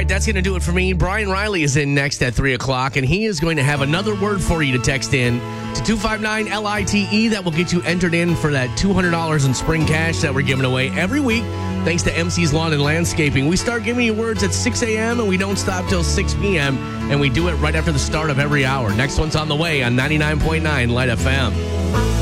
right, that's going to do it for me. Brian Riley is in next at 3 o'clock, and he is going to have another word for you to text in to 259-LITE. That will get you entered in for that $200 in spring cash that we're giving away every week, thanks to MC's Lawn and Landscaping. We start giving you words at 6 a.m., and we don't stop till 6 p.m., and we do it right after the start of every hour. Next one's on the way on 99.9 Light FM.